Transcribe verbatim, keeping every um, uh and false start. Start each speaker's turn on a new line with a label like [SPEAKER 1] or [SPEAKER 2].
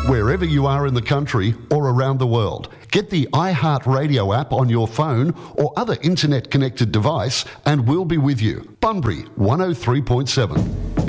[SPEAKER 1] Wherever you are in the country or around the world, get the iHeartRadio app on your phone or other internet-connected device and we'll be with you. Bunbury one oh three point seven.